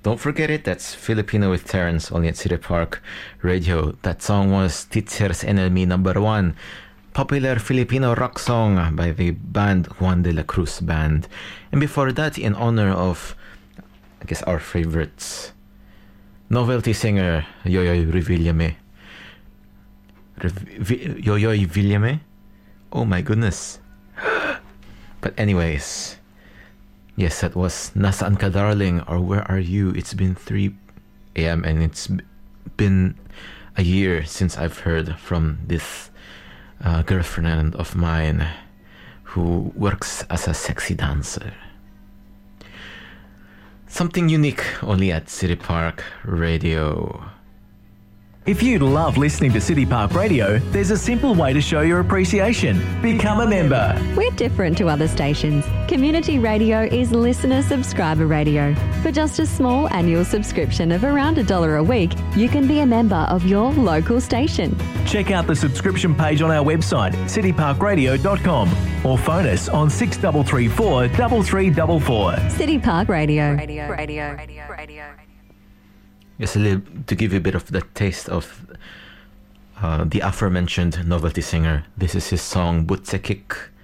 Don't forget it, that's Filipino with Terrence, only at City Park Radio. That song was Teacher's Enemy #1, popular Filipino rock song by the band Juan de la Cruz Band. And before that, in honor of, I guess, our favorites, novelty singer Yoyoy Villame. Yoyoy Villame? Oh my goodness. But anyways, yes, that was Nasaan Ka Darling, or Where Are You? It's been 3 a.m. and it's been a year since I've heard from this girlfriend of mine who works as a sexy dancer. Something unique only at City Park Radio. If you love listening to City Park Radio, there's a simple way to show your appreciation. Become a member. We're different to other stations. Community radio is listener subscriber radio. For just a small annual subscription of around $1 a week, you can be a member of your local station. Check out the subscription page on our website, cityparkradio.com, or phone us on 6334 3344. City Park Radio. Just to give you a bit of the taste of the aforementioned novelty singer, this is his song Butsekik.